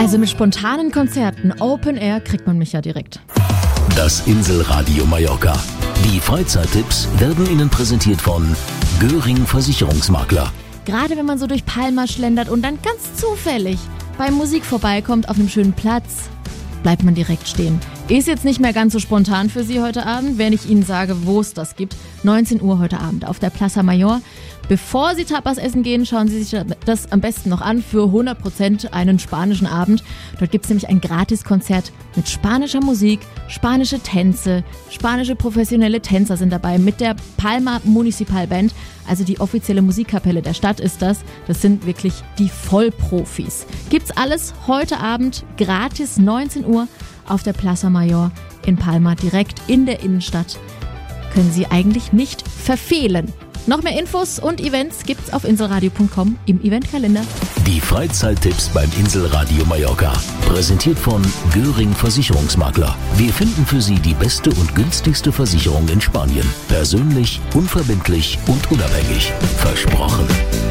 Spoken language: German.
Also mit spontanen Konzerten, Open Air, kriegt man mich ja direkt. Das Inselradio Mallorca. Die Freizeittipps werden Ihnen präsentiert von Göring Versicherungsmakler. Gerade wenn man so durch Palma schlendert und dann ganz zufällig bei Musik vorbeikommt auf einem schönen Platz, bleibt man direkt stehen. Ist jetzt nicht mehr ganz so spontan für Sie heute Abend, wenn ich Ihnen sage, wo es das gibt. 19 Uhr heute Abend auf der Plaza Mayor. Bevor Sie Tapas essen gehen, schauen Sie sich das am besten noch an für 100% einen spanischen Abend. Dort gibt es nämlich ein Gratiskonzert mit spanischer Musik, spanische Tänze, spanische professionelle Tänzer sind dabei mit der Palma Municipal Band, also die offizielle Musikkapelle der Stadt ist das. Das sind wirklich die Vollprofis. Gibt's alles heute Abend gratis 19 Uhr auf der Plaza Mayor in Palma, direkt in der Innenstadt. Können Sie eigentlich nicht verfehlen. Noch mehr Infos und Events gibt's auf inselradio.com im Eventkalender. Die Freizeittipps beim Inselradio Mallorca. Präsentiert von Göring Versicherungsmakler. Wir finden für Sie die beste und günstigste Versicherung in Spanien. Persönlich, unverbindlich und unabhängig. Versprochen.